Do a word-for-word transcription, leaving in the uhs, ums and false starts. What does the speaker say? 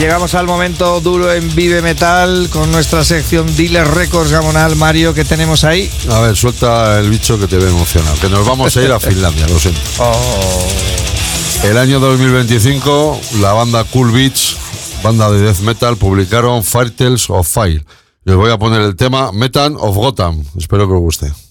llegamos al momento duro en Vive Metal con nuestra sección Dealer Records Gamonal. Mario, ¿qué tenemos ahí? A ver, suelta el bicho que te ve emocionado, que nos vamos a ir a Finlandia, lo siento. Oh. El año dos mil veinticinco, la banda Cool Beach, banda de death metal, publicaron Fire Tales of Fire. Y os voy a poner el tema Metal of Gotham. Espero que os guste.